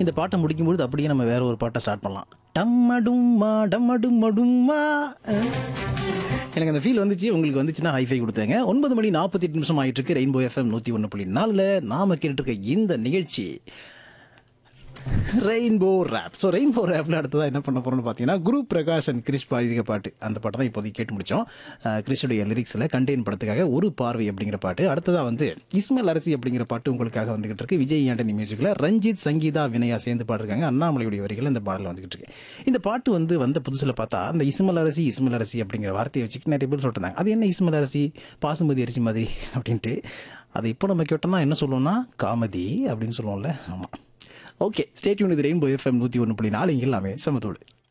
இந்த பாட்டை முடிக்கும்பொழுது அப்படியே நம்ம வேற ஒரு பாட்டை ஸ்டார்ட் பண்ணலாம். டம்மடும்மா டம்மடும்மடும்மா. எனக்கு அந்த ஃபீல் வந்துச்சு, உங்களுக்கு வந்துச்சுன்னா ஹைஃபை கொடுத்தாங்க. 9 மணி 48 நிமிஷம் ஆயிட்டு இருக்கு. ரெயின்போ எஃப்எம் 101.4 நாம கேட்டுட்டு இருக்க இந்த நிகழ்ச்சி ரெயின்போ ரேப். ஸோ ரெயின்போ ரேப்பில் அடுத்ததாக என்ன பண்ண போகிறோம்னு பார்த்தீங்கன்னா, குரு பிரகாஷ் அண்ட் கிரிஷ் பாடிய பாட்டு. அந்த பாட்டை தான் இப்போதைக்கு கேட்டு முடித்தோம். கிரிஷுடைய லிரிக்ஸில் கண்டெயின் படத்துக்காக ஒரு பார்வை அப்படிங்கிற பாட்டு. அடுத்ததாக வந்து இஸ்மல் அரசி அப்படிங்கிற பாட்டு உங்களுக்காக வந்துகிட்டு இருக்கு. விஜய் ஆண்டனி மியூசிக்கில் ரஞ்சித் சங்கீதா வினயா சேர்ந்து பாடுறாங்க. அண்ணாமலையுடைய வரிகள் இந்த பாடலில் வந்துகிட்டு இருக்கு. இந்த பாட்டு வந்து வந்த புதுசில் பார்த்தா அந்த இஸ்மல் அரசி அப்படிங்கிற வார்த்தையை வச்சுக்கிட்டு நிறைய பேர் சொல்லிட்டு அது என்ன இஸ்மல் அரசி, பாசுமதி அரிசி மாதிரி அப்படின்ட்டு. அதை இப்போ நம்ம கேட்டோம்னா என்ன சொல்லுவோம்னா காமெடி அப்படின்னு சொல்லுவோம்ல. ஆமாம், ஓகே, ஸ்டே டியூன். இது ரெயின்போ எஃப்எம் 101.4 இங்கே எல்லாமே சமத்தோடு.